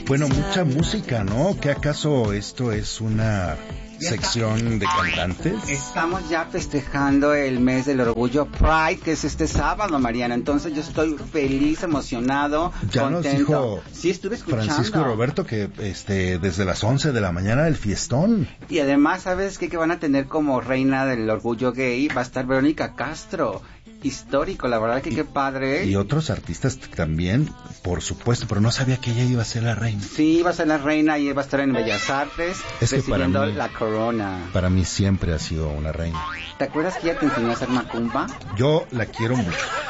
Bueno, mucha música, ¿no? ¿Qué acaso esto es una sección de cantantes? Estamos ya festejando el mes del orgullo Pride, que es este sábado, Mariana. Entonces yo estoy feliz, emocionado, ya contento. Nos dijo sí, estuve escuchando. Francisco y Roberto que desde las 11 de la mañana el fiestón. Y además, ¿sabes qué? Que van a tener como reina del orgullo gay, va a estar Verónica Castro. Histórico, la verdad que qué padre. Y otros artistas también, por supuesto, pero no sabía que ella iba a ser la reina. Sí, iba a ser la reina y va a estar en Bellas Artes recibiendo la corona. Para mí siempre ha sido una reina. ¿Te acuerdas que ella te enseñó a hacer macumba? Yo la quiero mucho.